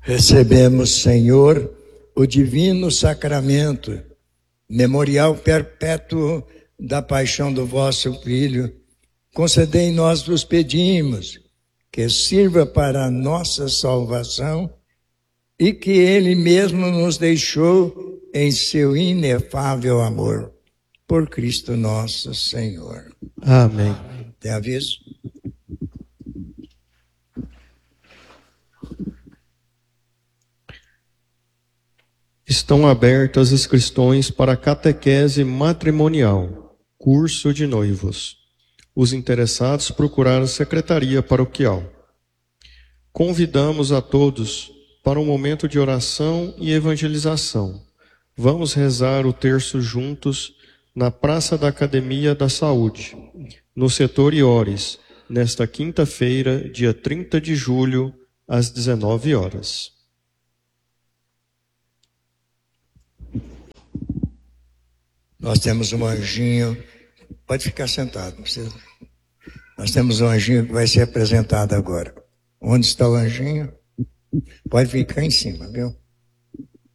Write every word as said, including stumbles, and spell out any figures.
Recebemos, Senhor, o divino sacramento, memorial perpétuo da paixão do vosso Filho. Concedei, nós vos pedimos, que sirva para a nossa salvação e que Ele mesmo nos deixou em seu inefável amor. Por Cristo nosso Senhor. Amém. Tem aviso? Estão abertas as inscrições para a catequese matrimonial, curso de noivos. Os interessados procuraram a secretaria paroquial. Convidamos a todos para um momento de oração e evangelização. Vamos rezar o terço juntos na Praça da Academia da Saúde, no setor Iores, nesta quinta-feira, dia trinta de julho, às dezenove horas. Nós temos um anjinho, pode ficar sentado, não precisa. Nós temos um anjinho que vai ser apresentado agora. Onde está o anjinho? Pode ficar em cima, viu?